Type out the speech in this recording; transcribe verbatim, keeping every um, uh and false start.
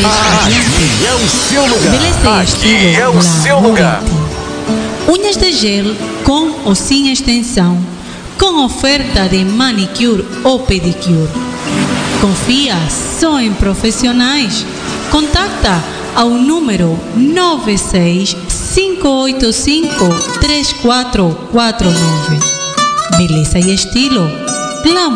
Aqui é o seu lugar. Beleza e Aqui estilo é o seu lugar. Unhas de gel com ou sem extensão, com oferta de manicure ou pedicure. Confia só em profissionais. Contacta ao número nove seis cinco oito cinco três quatro quatro nove. Beleza e estilo. Glamour.